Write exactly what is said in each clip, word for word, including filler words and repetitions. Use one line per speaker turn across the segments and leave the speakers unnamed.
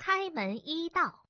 开门一道。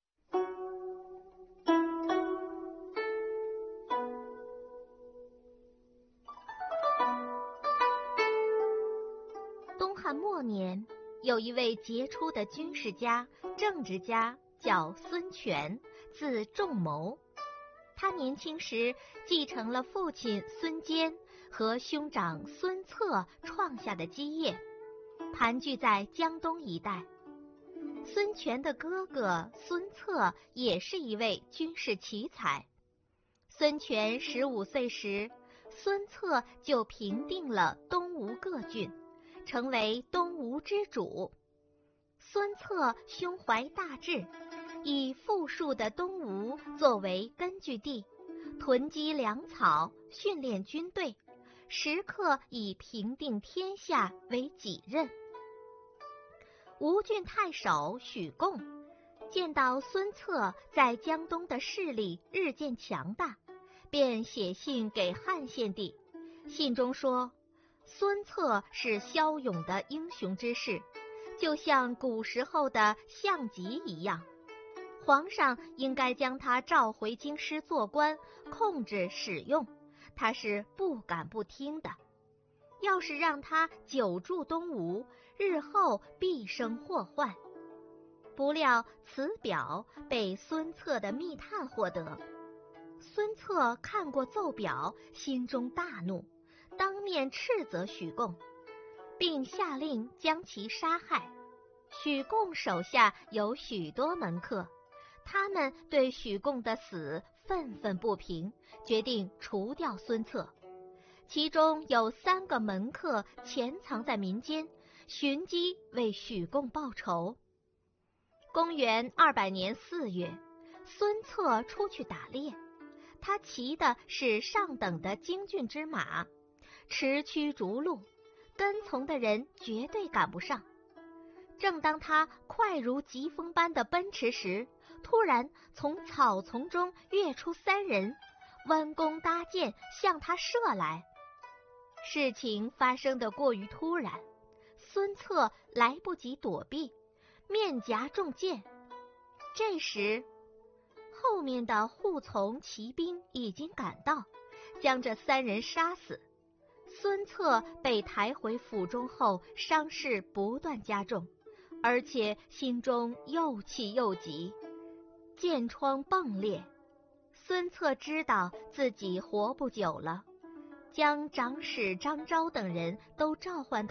东汉末年，有一位杰出的军事家、政治家，叫孙权，字仲谋。他年轻时继承了父亲孙坚和兄长孙策创下的基业，盘踞在江东一带。孙权的哥哥孙策也是一位军事奇才。孙权十五岁时，孙策就平定了东吴各郡，成为东吴之主。孙策胸怀大志，以富庶的东吴作为根据地，囤积粮草，训练军队，时刻以平定天下为己任。吴郡太守许贡见到孙策在江东的势力日渐强大，便写信给汉献帝，信中说，孙策是骁勇的英雄之士，就像古时候的项脊一样，皇上应该将他召回京师做官，控制使用，他是不敢不听的。要是让他久住东吴，日后必生祸患。不料此表被孙策的密探获得，孙策看过奏表，心中大怒，当面斥责许贡，并下令将其杀害。许贡手下有许多门客，他们对许贡的死愤愤不平，决定除掉孙策。其中有三个门客潜藏在民间，寻机为许贡报仇。公元二百年四月，孙策出去打猎，他骑的是上等的精骏之马，驰驱逐鹿，跟从的人绝对赶不上。正当他快如疾风般的奔驰时，突然从草丛中跃出三人，弯弓搭箭向他射来。事情发生得过于突然，孙策来不及躲避，面颊中箭。这时，后面的护从骑兵已经赶到，将这三人杀死。孙策被抬回府中后，伤势不断加重，而且心中又气又急，箭疮迸裂。孙策知道自己活不久了，将长史张昭等人都召唤到